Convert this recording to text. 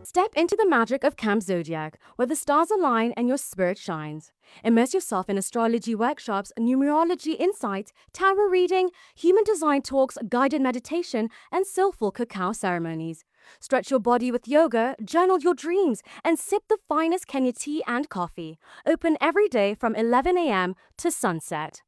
Step into the magic of Camp Zodiac, where the stars align and your spirit shines. Immerse yourself in astrology workshops, numerology insights, tarot reading, human design talks, guided meditation, and soulful cacao ceremonies. Stretch your body with yoga, journal your dreams, and sip the finest Kenya tea and coffee. Open every day from 11 a.m. to sunset.